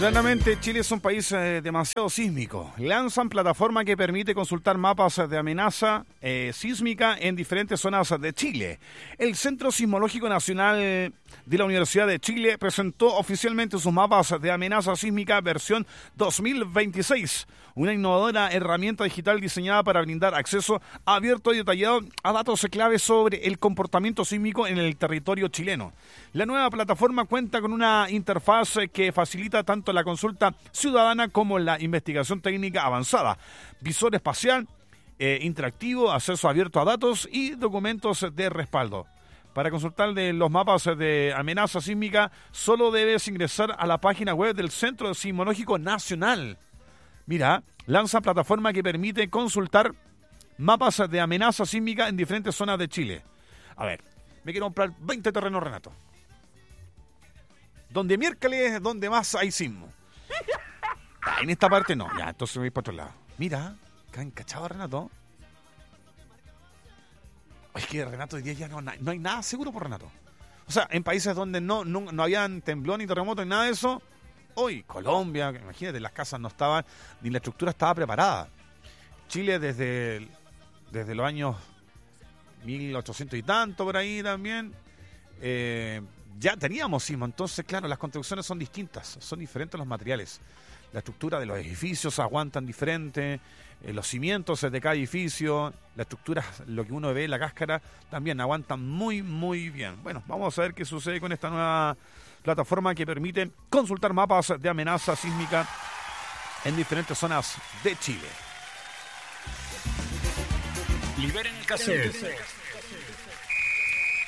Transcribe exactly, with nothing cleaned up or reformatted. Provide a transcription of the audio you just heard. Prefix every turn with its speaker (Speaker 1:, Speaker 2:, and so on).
Speaker 1: Claramente Chile es un país eh, demasiado sísmico. Lanzan plataforma que permite consultar mapas de amenaza eh, sísmica en diferentes zonas de Chile. El Centro Sismológico Nacional de la Universidad de Chile presentó oficialmente sus mapas de amenaza sísmica versión dos mil veintiséis, una innovadora herramienta digital diseñada para brindar acceso abierto y detallado a datos claves sobre el comportamiento sísmico en el territorio chileno. La nueva plataforma cuenta con una interfaz que facilita tanto la consulta ciudadana como la investigación técnica avanzada, visor espacial, eh, interactivo, acceso abierto a datos y documentos de respaldo. Para consultar de los mapas de amenaza sísmica, solo debes ingresar a la página web del Centro Sismológico Nacional. Mira, lanza plataforma que permite consultar mapas de amenaza sísmica en diferentes zonas de Chile. A ver, me quiero comprar veinte terrenos, Renato. Donde miércoles, donde más hay sismo. Ah, en esta parte no. Ya, entonces voy para otro lado. Mira, ¿qué han cachado, Renato? Es que Renato, hoy día ya no, no hay nada seguro por Renato. O sea, en países donde no, no, no habían temblor ni terremoto ni nada de eso, hoy, Colombia, imagínate, las casas no estaban, ni la estructura estaba preparada. Chile desde, desde los años mil ochocientos y tanto por ahí también, eh, ya teníamos sismo. Entonces, claro, las construcciones son distintas, son diferentes los materiales. La estructura de los edificios aguantan diferente, eh, los cimientos de cada edificio, la estructura, lo que uno ve, la cáscara, también aguantan muy, muy bien. Bueno, vamos a ver qué sucede con esta nueva plataforma que permite consultar mapas de amenaza sísmica en diferentes zonas de Chile.
Speaker 2: Liberen el cassette.